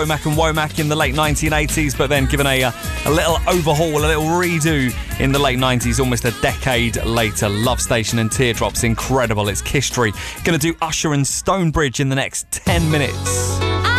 Womack and Womack in the late 1980s, but then given a little overhaul, a little redo in the late 90s, almost a decade later. Love Station and Teardrops, incredible. It's Kishtree. Going to do Usher and Stonebridge in the next 10 minutes.